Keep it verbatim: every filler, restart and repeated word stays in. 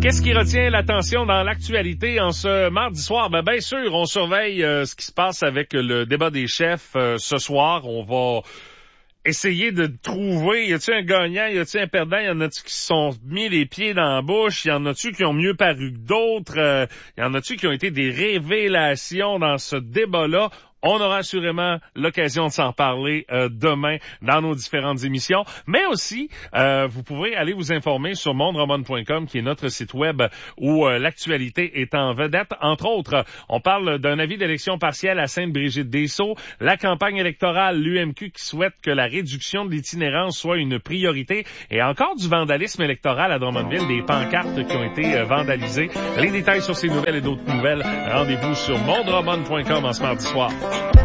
Qu'est-ce qui retient l'attention dans l'actualité en ce mardi soir? Ben, bien sûr, on surveille euh, ce qui se passe avec le débat des chefs euh, ce soir. On va essayer de trouver, y a-t-il un gagnant, y a-t-il un perdant, y en a-tu qui se sont mis les pieds dans la bouche, y en a-tu qui ont mieux paru que d'autres, euh, y en a-tu qui ont été des révélations dans ce débat-là? On aura assurément l'occasion de s'en parler euh, demain dans nos différentes émissions. Mais aussi, euh, vous pouvez aller vous informer sur mondroman point com, qui est notre site web où euh, l'actualité est en vedette. Entre autres, on parle d'un avis d'élection partielle à Sainte-Brigitte-des-Sceaux, la campagne électorale, l'U M Q qui souhaite que la réduction de l'itinérance soit une priorité, et encore du vandalisme électoral à Drummondville, des pancartes qui ont été euh, vandalisées. Les détails sur ces nouvelles et d'autres nouvelles, rendez-vous sur mondroman point com en ce mardi soir.